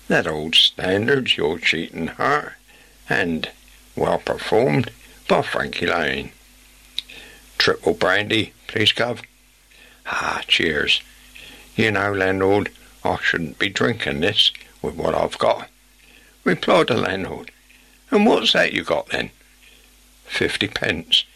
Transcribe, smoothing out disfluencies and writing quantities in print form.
That old standard's your cheating heart, and well performed by Frankie Lane. Triple brandy, please, Gov. Ah, cheers. You know, landlord, I shouldn't be drinking this with what I've got, replied the landlord. And what's that you got then? 50 pence.